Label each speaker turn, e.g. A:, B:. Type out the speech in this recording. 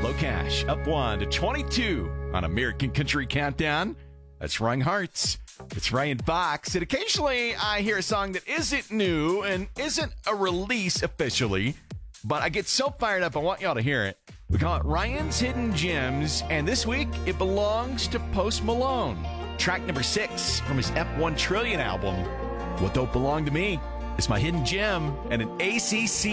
A: Cash up 1 to 22 on American Country Countdown. That's Ryan Hartz. It's Ryan Fox. And occasionally I hear a song that isn't new and isn't a release officially, but I get so fired up, I want y'all to hear it. We call it Ryan's Hidden Gems, and this week it belongs to Post Malone. Track number 6 from his F1 Trillion album, What Don't Belong to Me. It's my hidden gem and an ACC